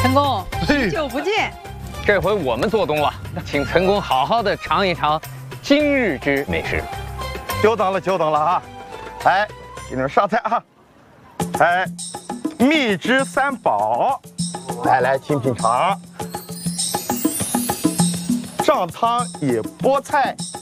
陈工，许久不见。 这回我们做东了，请陈工好好的尝一尝今日之美食。 久等了啊！来，给你们上菜啊！哎，蜜汁三宝，来品尝。上汤以菠菜、